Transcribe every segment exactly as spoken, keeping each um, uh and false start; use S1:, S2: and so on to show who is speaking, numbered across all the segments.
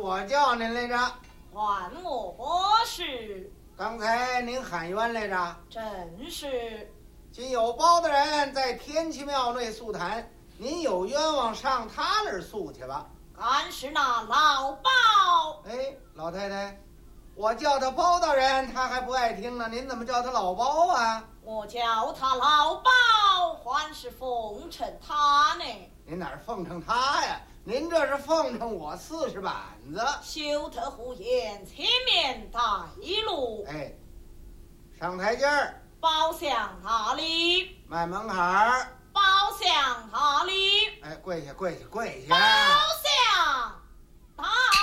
S1: 我叫您来着。
S2: 还我何事？
S1: 刚才您喊冤来着？
S2: 正是。
S1: 今有包大人在天齐庙内诉谈，您有冤枉上他那儿诉去吧。
S2: 俺是那老包。
S1: 哎，老太太，我叫他包大人，他还不爱听呢，您怎么叫他老包啊？
S2: 我叫他老包，还是奉承他呢。
S1: 您哪儿奉承他呀？您这是奉承我四十板子。
S2: 休特胡言，前面带路。
S1: 哎，上台阶儿。
S2: 包厢哪里？
S1: 迈门槛儿。
S2: 包厢哪里？
S1: 哎，跪下，跪下，跪下。
S2: 包厢哪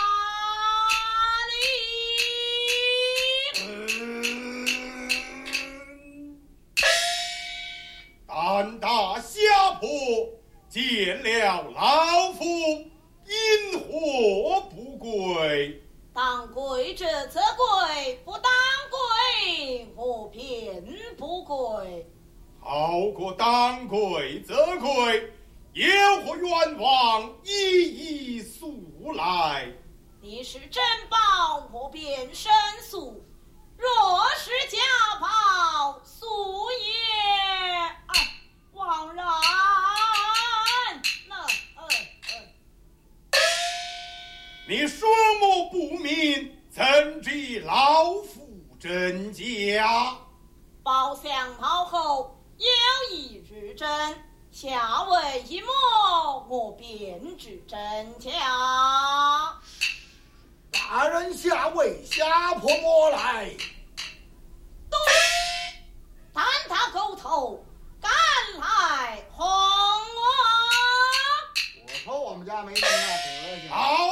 S3: 里？胆大下坡，见了老夫，因何不跪？
S2: 当跪者则跪，不当跪我便不跪。
S3: 好过当跪则跪，有何冤枉一一诉来。
S2: 你是真包，我便申诉；若是假包，诉也啊枉然。那呃呃，
S3: 你双目不明，怎知老夫真假？
S2: 包厢讨后有一日真，下为一摸，我便知真假。
S4: 大人下为下破摸来。
S2: 对，但他狗头赶来哄我。
S1: 我说我们家没这么大德行。
S3: 好